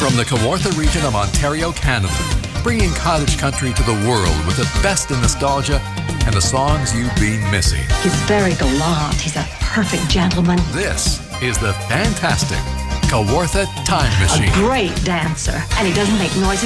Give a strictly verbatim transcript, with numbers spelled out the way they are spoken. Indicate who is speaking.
Speaker 1: From the Kawartha region of Ontario, Canada, bringing cottage country to the world with the best in nostalgia and the songs you've been missing.
Speaker 2: He's very gallant. He's a perfect gentleman.
Speaker 1: This is the fantastic Kawartha Time Machine.
Speaker 2: A great dancer. And he doesn't make noises